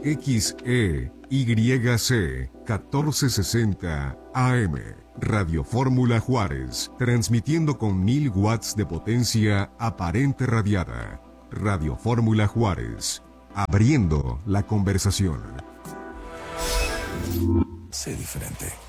XEYC 1460 AM. Radio Fórmula Juárez, transmitiendo con 1000 watts de potencia aparente radiada. Radio Fórmula Juárez, abriendo la conversación. Sé diferente.